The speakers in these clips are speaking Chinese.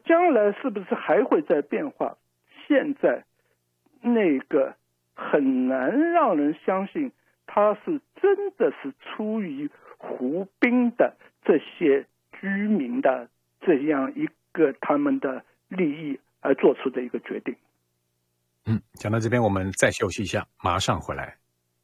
将来是不是还会再变化？现在那个很难让人相信他是真的是出于湖滨的这些居民的这样一个他们的利益而做出的一个决定。 讲到这边我们再休息一下，马上回来。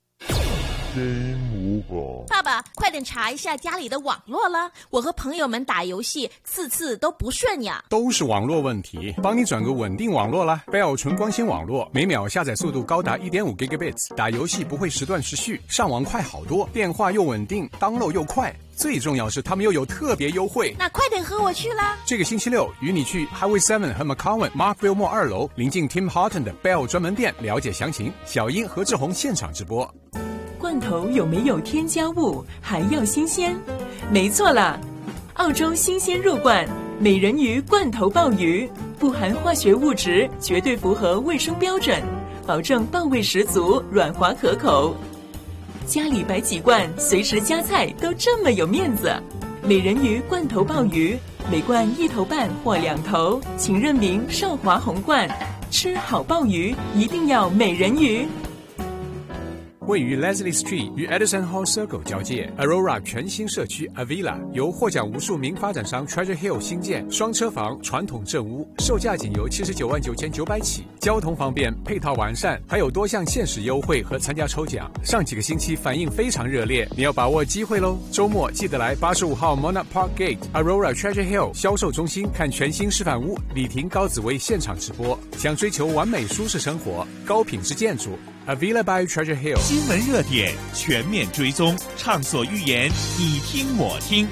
爸爸，快点查一下家里的网络了，我和朋友们打游戏次都不顺呀。 都是网络问题，帮你转个稳定网络啦。Bell 纯光纤网络，每秒下载速度高达 1.5 Gigabits， 打游戏不会时断时续，上网快好多，电话又稳定， download 又快，最重要是他们又有特别优惠。 那快点和我去啦！ 这个星期六与你去 Highway 7和 McCowan Markville Mall 2楼，临近 Tim Horton 的 Bell 专门店，了解详情。小英何志宏现场直播。 罐头有没有添加物，还要新鲜？没错啦，澳洲新鲜入罐美人鱼罐头鲍鱼，不含化学物质，绝对符合卫生标准，保证鲍味十足，软滑可口。家里摆几罐，随时夹菜都这么有面子。美人鱼罐头鲍鱼，每罐1头半或2头，请认明少华红罐。吃好鲍鱼，一定要美人鱼。 位于 Leslie Street 与 Edison Hall Circle 交界 Aurora 全新社区 Avila， 由获奖无数名发展商 Treasure Hill 新建双车房传统正屋，售价仅由799900起，交通方便，配套完善，还有多项限时优惠和参加抽奖。上几个星期反应非常热烈，你要把握机会咯。周末记得来85号 Monarch Park Gate Aurora Treasure Hill 销售中心看全新示范屋，李婷高紫薇现场直播。想追求完美舒适生活，高品质建筑Avila by Treasure Hill。 新闻热点全面追踪，畅所欲言，你听我听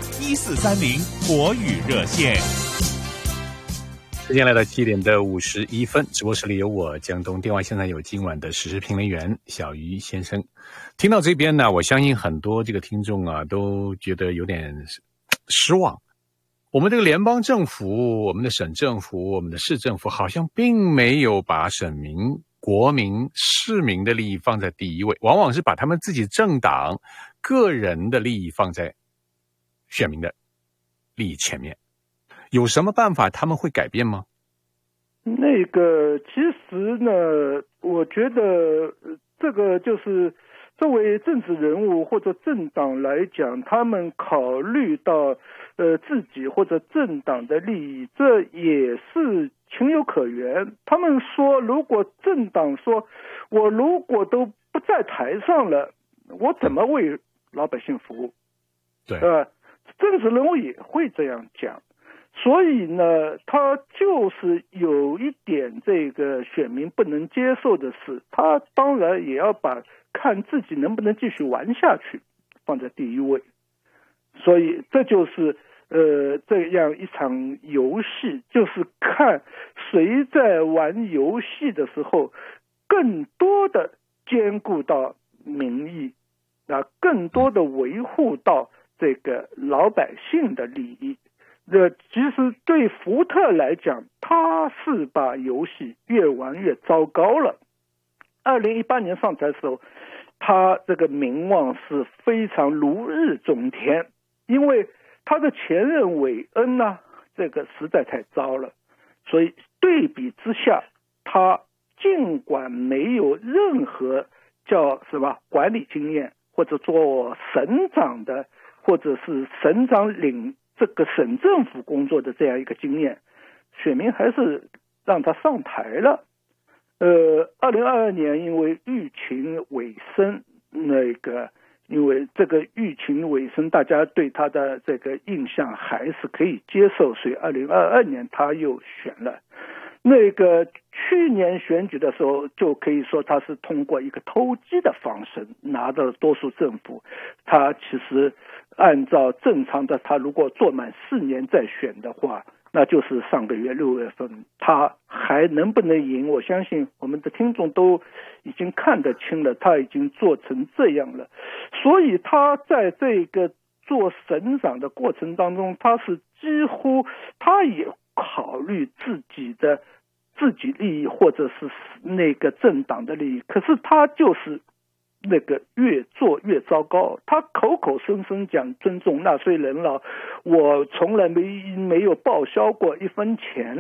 ，1430国语热线。 时间来到7点51分，直播室里有我江东，电话现在有今晚的时事评论员小鱼先生。听到这边呢，我相信很多这个听众啊都觉得有点失望。我们这个联邦政府、我们的省政府、我们的市政府好像并没有把省民、国民、市民的利益放在第一位，往往是把他们自己政党、个人的利益放在选民的利益前面。有什么办法他们会改变吗？ 那个其实呢，我觉得这个就是作为政治人物或者政党来讲，他们考虑到自己或者政党的利益，这也是情有可原。他们说，如果政党说我如果都不在台上了，我怎么为老百姓服务？ 对， 政治人物也会这样讲。所以呢，他就是有一点这个选民不能接受的事，他当然也要把看自己能不能继续玩下去放在第一位。所以这就是这样一场游戏，就是看谁在玩游戏的时候更多的兼顾到民意，更多的维护到这个老百姓的利益。其实对福特来讲，他是把游戏越玩越糟糕了。2018年上台的时候，他这个名望是非常如日中天，因为他的前任韦恩呢，这个实在太糟了，所以对比之下，他尽管没有任何叫什么管理经验，或者做省长的，或者是省长领这个省政府工作的这样一个经验，选民还是让他上台了。2022年因为疫情尾声，因为这个疫情尾声，大家对他的这个印象还是可以接受，所以2022年他又选了。去年选举的时候，就可以说他是通过一个投机的方式拿到多数政府。他其实按照正常的，他如果做满4年再选的话，那就是上个月6月份，他还能不能赢？我相信我们的听众都已经看得清了，他已经做成这样了。所以他在这个做省长的过程当中，他是几乎他也考虑自己利益或者是那个政党的利益，可是他就是越做越糟糕。他口口声声讲尊重纳税人了，我从来没有报销过1分钱